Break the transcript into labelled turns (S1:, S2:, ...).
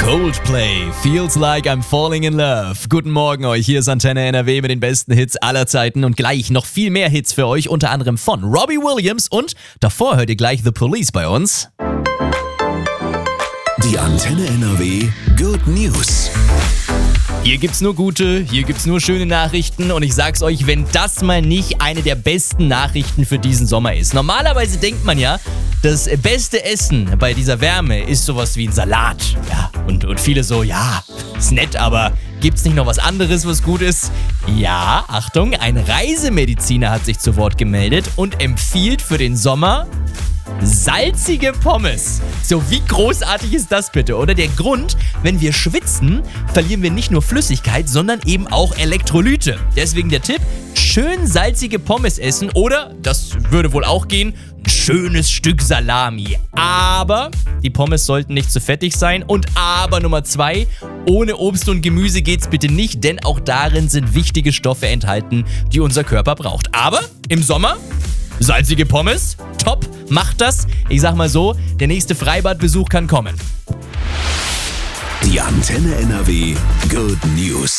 S1: Coldplay, Feels Like I'm Falling in Love. Guten Morgen euch, hier ist Antenne NRW mit den besten Hits aller Zeiten und gleich noch viel mehr Hits für euch, unter anderem von Robbie Williams und davor hört ihr gleich The Police bei uns.
S2: Die Antenne NRW Good News.
S1: Hier gibt's nur gute, hier gibt's nur schöne Nachrichten und ich sag's euch, wenn das mal nicht eine der besten Nachrichten für diesen Sommer ist. Normalerweise denkt man ja, das beste Essen bei dieser Wärme ist sowas wie ein Salat. Ja, und viele so, ja, ist nett, aber gibt's nicht noch was anderes, was gut ist? Ja, Achtung, ein Reisemediziner hat sich zu Wort gemeldet und empfiehlt für den Sommer salzige Pommes. So, wie großartig ist das bitte, oder? Der Grund, wenn wir schwitzen, verlieren wir nicht nur Flüssigkeit, sondern eben auch Elektrolyte. Deswegen der Tipp, schön salzige Pommes essen oder, das würde wohl auch gehen, ein schönes Stück Salami. Aber die Pommes sollten nicht zu fettig sein. Und aber Nummer 2, ohne Obst und Gemüse geht's bitte nicht, denn auch darin sind wichtige Stoffe enthalten, die unser Körper braucht. Aber im Sommer salzige Pommes, top, macht das. Ich sag mal so, der nächste Freibadbesuch kann kommen.
S2: Die Antenne NRW Good News.